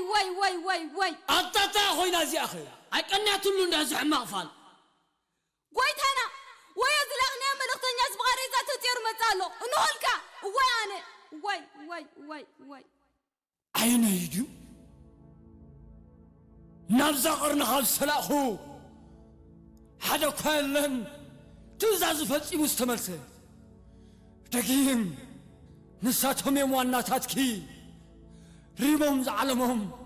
واي أنتتا خوينا زي أخي أكني أتلون ده زحمة مغفال قويت أنا ويا زلقني ملقتني أسبغ ريزة تطير متالو نولكا واي عيني يجو نبزا قرن خال سلاخو حدا كلن تزاز فتي مستمرسه دقيم نساتهم يموانا تاتكي ريمهم زعلمهم